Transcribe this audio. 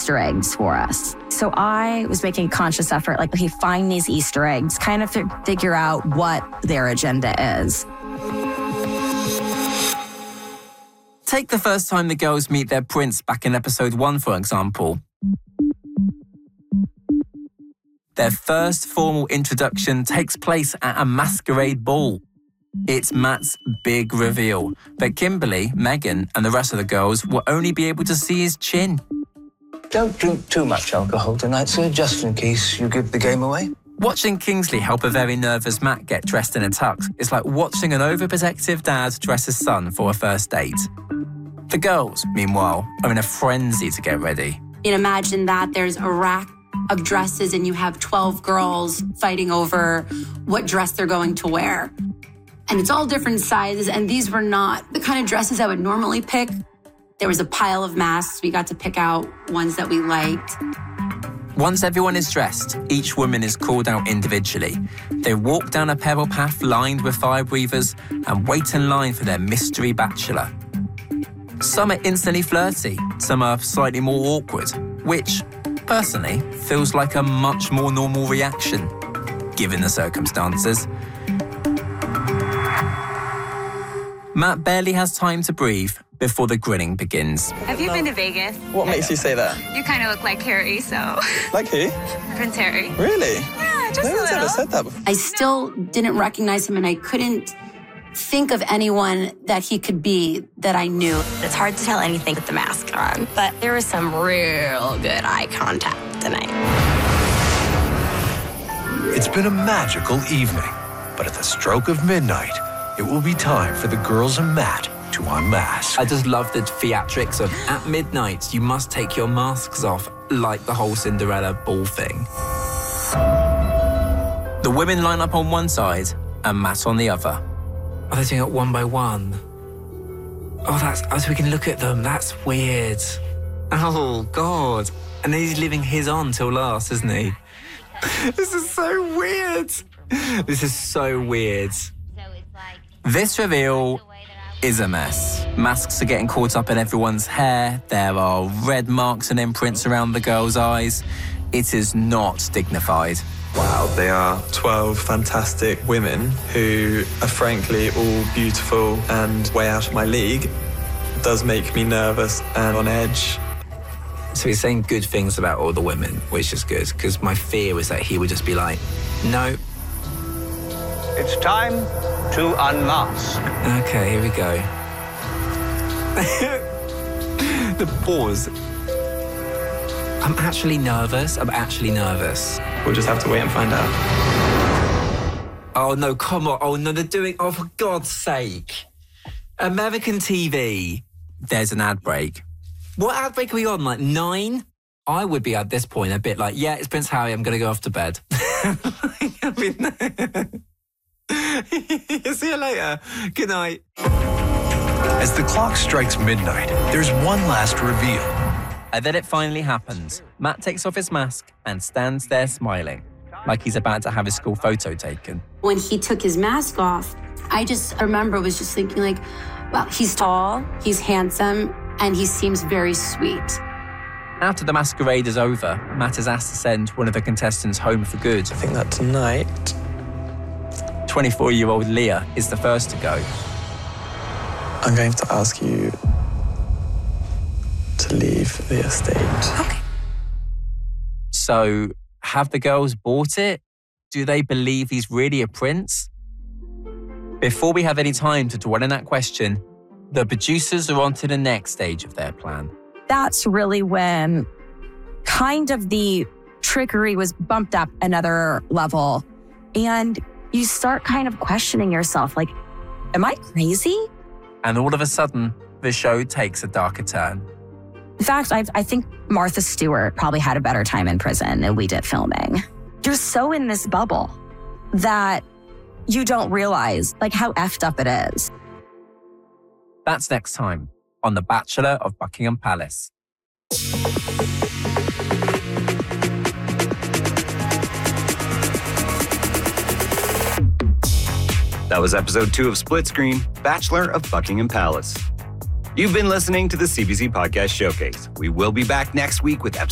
Easter eggs for us. So I was making a conscious effort, like, okay, find these Easter eggs, kind of figure out what their agenda is. Take the first time the girls meet their prince back in episode 1, for example. Their first formal introduction takes place at a masquerade ball. It's Matt's big reveal, but Kimberly, Megan, and the rest of the girls will only be able to see his chin. Don't drink too much alcohol tonight, sir, just in case you give the game away. Watching Kingsley help a very nervous Matt get dressed in a tux is like watching an overprotective dad dress his son for a first date. The girls, meanwhile, are in a frenzy to get ready. Imagine that there's a rack of dresses and you have 12 girls fighting over what dress they're going to wear. And it's all different sizes, and these were not the kind of dresses I would normally pick. There was a pile of masks. We got to pick out ones that we liked. Once everyone is dressed, each woman is called out individually. They walk down a pebble path lined with fire breathers and wait in line for their mystery bachelor. Some are instantly flirty, some are slightly more awkward, which, personally, feels like a much more normal reaction, given the circumstances. Matt barely has time to breathe before the grinning begins. Have you been to Vegas? What makes you say that? You kind of look like Harry, so... Like who? Prince Harry. Really? Yeah, just No one's ever said that before. I still didn't recognize him, and I couldn't think of anyone that he could be that I knew. It's hard to tell anything with the mask on, but there was some real good eye contact tonight. It's been a magical evening, but at the stroke of midnight, it will be time for the girls and Matt to unmask. I just love the theatrics of, at midnight, you must take your masks off, like the whole Cinderella ball thing. The women line up on one side and Matt on the other. Oh, they're doing it one by one. Oh, so we can look at them. That's weird. Oh, God. And then he's leaving his on till last, isn't he? This is so weird. This is so weird. This reveal is a mess. Masks are getting caught up in everyone's hair. There are red marks and imprints around the girls' eyes. It is not dignified. Wow, they are 12 fantastic women who are frankly all beautiful and way out of my league. It does make me nervous and on edge. So he's saying good things about all the women, which is good, because my fear was that he would just be like, no. It's time to unmask. Okay, here we go. The pause. I'm actually nervous. We'll just have to wait and find out. Oh, no, come on. Oh, no, they're doing... Oh, for God's sake. American TV. There's an ad break. What ad break are we on, like 9? I would be at this point a bit like, yeah, it's Prince Harry, I'm going to go off to bed. See you later. Good night. As the clock strikes midnight, there's one last reveal. And then it finally happens. Matt takes off his mask and stands there smiling, like he's about to have his school photo taken. When he took his mask off, I remember was just thinking like, well, he's tall, he's handsome, and he seems very sweet. After the masquerade is over, Matt is asked to send one of the contestants home for good. I think that tonight... 24-year-old Leah is the first to go. I'm going to ask you to leave the estate. Okay. So, have the girls bought it? Do they believe he's really a prince? Before we have any time to dwell on that question, the producers are on to the next stage of their plan. That's really when kind of the trickery was bumped up another level. And you start kind of questioning yourself, like, am I crazy? And all of a sudden, the show takes a darker turn. In fact, I think Martha Stewart probably had a better time in prison than we did filming. You're so in this bubble that you don't realize like how effed up it is. That's next time on The Bachelor of Buckingham Palace. That was episode 2 of Split Screen, Bachelor of Buckingham Palace. You've been listening to the CBC Podcast Showcase. We will be back next week with episode